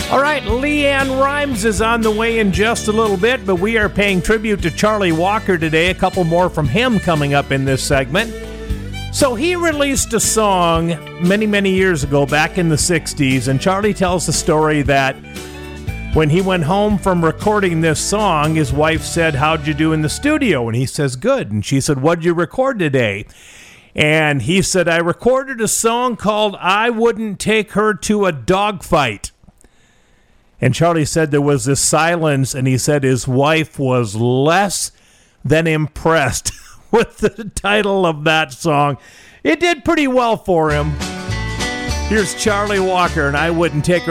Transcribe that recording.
All right, Leanne Rimes is on the way in just a little bit, but we are paying tribute to Charlie Walker today. A couple more from him coming up in this segment. So he released a song many, many years ago, back in the 60s, and Charlie tells the story that when he went home from recording this song, his wife said, "How'd you do in the studio?" And he says, "Good." And she said, "What'd you record today?" And he said, "I recorded a song called I Wouldn't Take Her to a Dogfight." And Charlie said there was this silence, and he said his wife was less than impressed with the title of that song. It did pretty well for him. Here's Charlie Walker, and I Wouldn't Take Her